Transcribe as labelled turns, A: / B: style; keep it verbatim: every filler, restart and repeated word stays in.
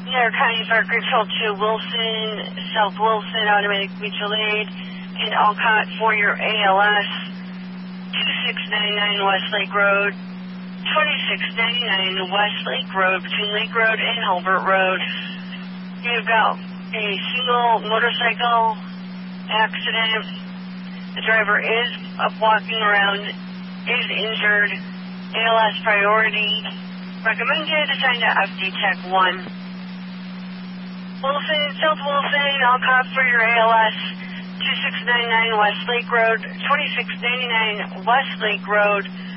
A: Lair County Fire Control to Wilson, South Wilson, Automatic Mutual Aid, and Alcott for your A L S, twenty-six ninety-nine Westlake Road, twenty-six ninety-nine Westlake Road, between Lake Road and Hulbert Road. You've got a single motorcycle accident. The driver is up walking around, is injured, A L S priority, recommended, assigned to F D Tech one. Wilson, South Wilson, Alcott for your A L S, twenty-six ninety-nine Westlake Road, twenty-six ninety-nine Westlake Road,